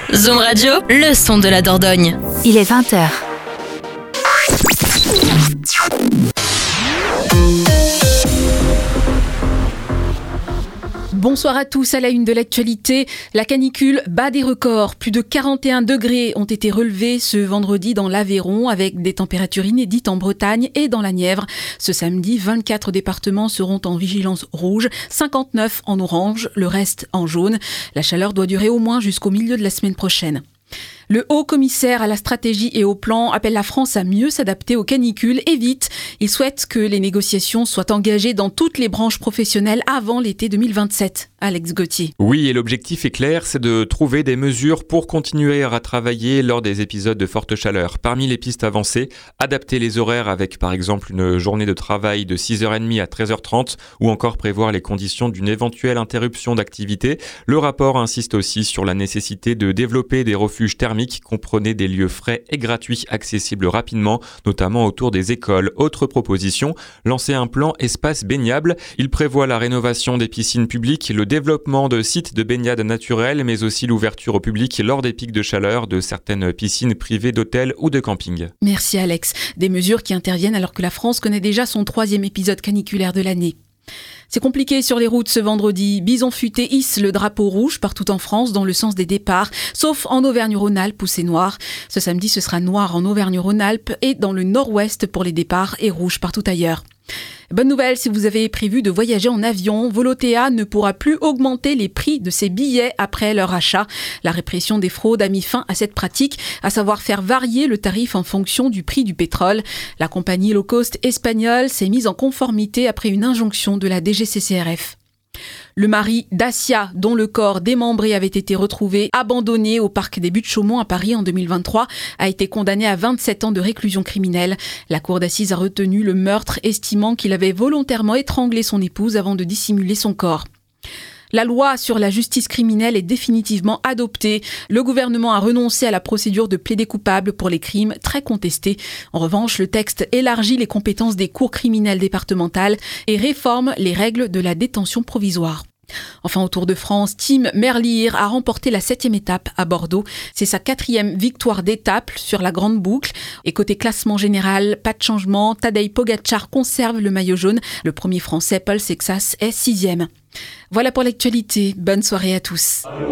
Zoom Radio, le son de la Dordogne. Il est 20h. Bonsoir à tous, à la une de l'actualité. La canicule bat des records. Plus de 41 degrés ont été relevés ce vendredi dans l'Aveyron avec des températures inédites en Bretagne et dans la Nièvre. Ce samedi, 24 départements seront en vigilance rouge, 59 en orange, le reste en jaune. La chaleur doit durer au moins jusqu'au milieu de la semaine prochaine. Le haut-commissaire à la stratégie et au plan appelle la France à mieux s'adapter aux canicules et vite. Il souhaite que les négociations soient engagées dans toutes les branches professionnelles avant l'été 2027. Alex Gauthier. Oui, et l'objectif est clair, c'est de trouver des mesures pour continuer à travailler lors des épisodes de forte chaleur. Parmi les pistes avancées, adapter les horaires avec par exemple une journée de travail de 6h30 à 13h30 ou encore prévoir les conditions d'une éventuelle interruption d'activité. Le rapport insiste aussi sur la nécessité de développer des refuges thermiques qui comprenaient des lieux frais et gratuits accessibles rapidement, notamment autour des écoles. Autre proposition, lancer un plan espace baignable. Il prévoit la rénovation des piscines publiques, le développement de sites de baignade naturels, mais aussi l'ouverture au public lors des pics de chaleur de certaines piscines privées d'hôtels ou de camping. Merci Alex. Des mesures qui interviennent alors que la France connaît déjà son 3e épisode caniculaire de l'année. C'est compliqué sur les routes ce vendredi. Bison Futé hisse le drapeau rouge partout en France dans le sens des départs, sauf en Auvergne-Rhône-Alpes où c'est noir. Ce samedi, ce sera noir en Auvergne-Rhône-Alpes et dans le nord-ouest pour les départs et rouge partout ailleurs. Bonne nouvelle, si vous avez prévu de voyager en avion, Volotea ne pourra plus augmenter les prix de ses billets après leur achat. La répression des fraudes a mis fin à cette pratique, à savoir faire varier le tarif en fonction du prix du pétrole. La compagnie low-cost espagnole s'est mise en conformité après une injonction de la DGCCRF. Le mari d'Asia, dont le corps démembré avait été retrouvé abandonné au parc des Buttes-Chaumont à Paris en 2023, a été condamné à 27 ans de réclusion criminelle. La cour d'assises a retenu le meurtre, estimant qu'il avait volontairement étranglé son épouse avant de dissimuler son corps. La loi sur la justice criminelle est définitivement adoptée. Le gouvernement a renoncé à la procédure de plaider coupable pour les crimes très contestés. En revanche, le texte élargit les compétences des cours criminelles départementales et réforme les règles de la détention provisoire. Enfin, au Tour de France, Tim Merlier a remporté la 7e étape à Bordeaux. C'est sa 4e victoire d'étape sur la grande boucle. Et côté classement général, pas de changement. Tadej Pogačar conserve le maillot jaune. Le premier français, Paul Sexas, est 6e. Voilà pour l'actualité. Bonne soirée à tous.